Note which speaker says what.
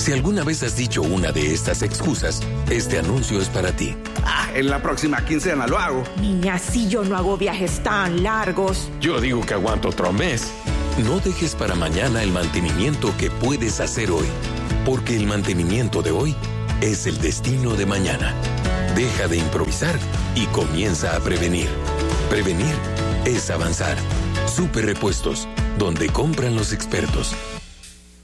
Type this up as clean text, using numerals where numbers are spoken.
Speaker 1: Si alguna vez has dicho una de estas excusas, este anuncio es para ti.
Speaker 2: En la próxima quincena lo hago.
Speaker 3: Niña, si yo no hago viajes tan largos.
Speaker 1: Yo digo que aguanto otro mes. No dejes para mañana el mantenimiento que puedes hacer hoy, porque el mantenimiento de hoy es el destino de mañana. Deja de improvisar y comienza a prevenir. Prevenir es avanzar. Super Repuestos, donde compran los expertos.